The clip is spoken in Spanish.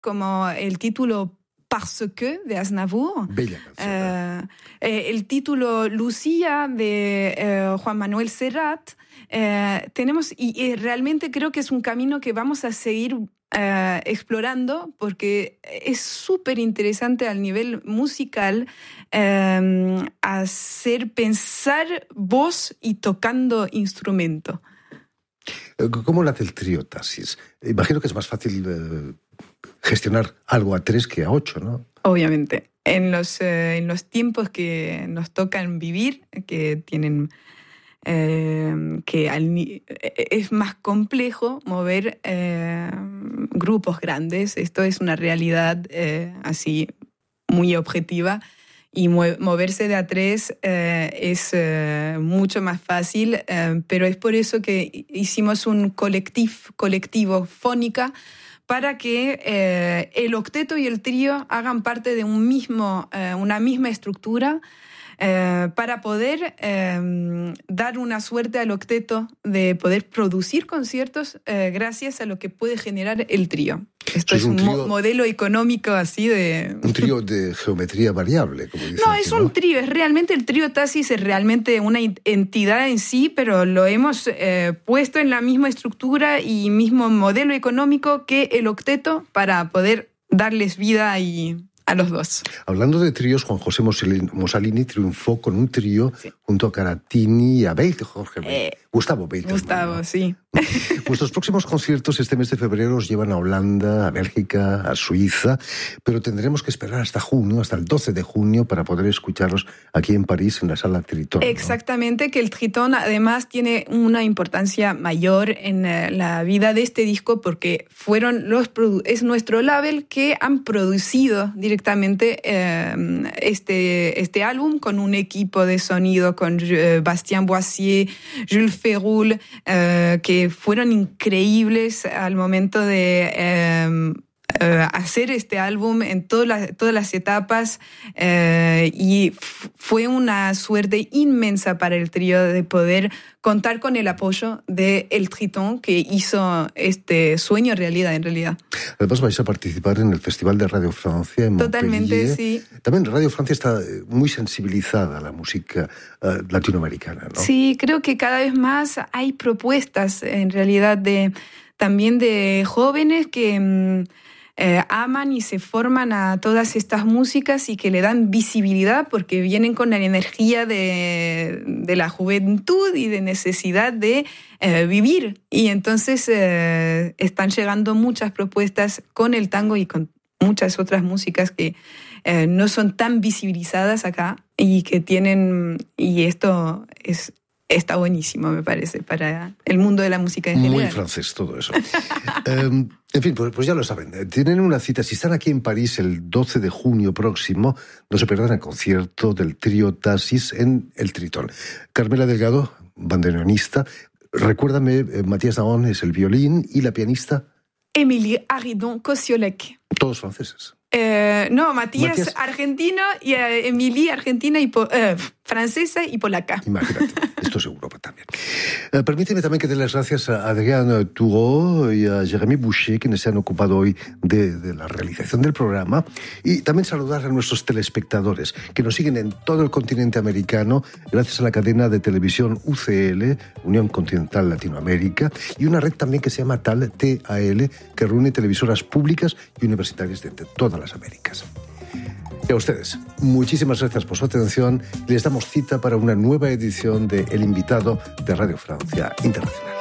como el título Parce que de Aznavour. Bella canción. El título Lucía de Juan Manuel Serrat. Tenemos, y realmente creo que es un camino que vamos a seguir explorando porque es súper interesante al nivel musical hacer pensar voz y tocando instrumento. ¿Cómo lo hace el trío Taxis? Imagino que es más fácil gestionar algo a 3 que a 8, ¿no? Obviamente. En los tiempos que nos tocan vivir, que tienen... es más complejo mover grupos grandes. Esto es una realidad así muy objetiva. Y moverse de a 3 es mucho más fácil, pero es por eso que hicimos un colectivo Fónica para que el octeto y el trío hagan parte de una misma estructura, para poder dar una suerte al octeto de poder producir conciertos gracias a lo que puede generar el trío. Esto es un modelo económico así de... Un trío de geometría variable, como dicen. No, es un trío, es realmente el trío Taxis, es realmente una entidad en sí, pero lo hemos puesto en la misma estructura y mismo modelo económico que el octeto para poder darles vida a los dos. Hablando de tríos, Juan José Mossalini triunfó con un trío junto a Caratini y a Gustavo Beit. Gustavo, ¿no? Sí. Vuestros próximos conciertos este mes de febrero os llevan a Holanda, a Bélgica, a Suiza, pero tendremos que esperar hasta junio, hasta el 12 de junio, para poder escucharos aquí en París, en la Sala Tritón. Exactamente, ¿no? Que el Tritón además tiene una importancia mayor en la vida de este disco porque es nuestro label que han producido directamente este álbum con un equipo de sonido, con Bastien Boissier, Jules Ferrul, que fueron increíbles al momento de hacer este álbum en todas las etapas, y fue una suerte inmensa para el trío de poder contar con el apoyo de El Tritón, que hizo este sueño realidad en realidad. Además vais a participar en el Festival de Radio Francia en Montpellier. Totalmente, sí. También Radio Francia está muy sensibilizada a la música latinoamericana, ¿no? Sí, creo que cada vez más hay propuestas en realidad también de jóvenes que aman y se forman a todas estas músicas y que le dan visibilidad porque vienen con la energía de la juventud y de necesidad de vivir. Y entonces están llegando muchas propuestas con el tango y con muchas otras músicas que no son tan visibilizadas acá y que tienen... Y esto está buenísimo, me parece, para el mundo de la música en general. Muy francés todo eso. En fin, pues ya lo saben. Tienen una cita. Si están aquí en París el 12 de junio próximo, no se pierdan el concierto del trío Taxis en el Tritón. Carmela Delgado, bandoneonista. Recuérdame, Matías Daon es el violín y la pianista... Émilie Haridon-Kosiolek. Todos franceses. No, Matías argentino y Émilie argentina y francesa y polaca. Imagínate, esto es Europa también. Permíteme también que dé las gracias a Adrien Toureau y a Jérémy Boucher, quienes se han ocupado hoy de la realización del programa, y también saludar a nuestros telespectadores que nos siguen en todo el continente americano gracias a la cadena de televisión UCL, Unión Continental Latinoamérica, y una red también que se llama TAL, que reúne televisoras públicas y universitarias de todas las Américas. Y a ustedes, muchísimas gracias por su atención y les damos cita para una nueva edición de El Invitado de Radio Francia Internacional.